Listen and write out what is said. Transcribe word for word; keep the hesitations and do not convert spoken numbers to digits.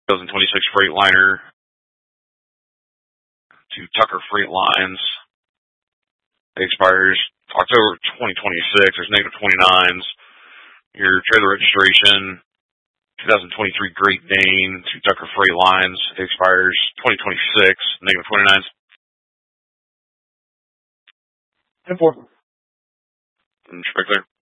twenty twenty-six Freightliner to Tucker Freight Lines. It expires October twenty twenty-six. There's negative twenty-nines. Your trailer registration, twenty twenty-three Great Dane to Tucker Freight Lines. It expires twenty twenty-six. Negative twenty-nines. And four. Inspector.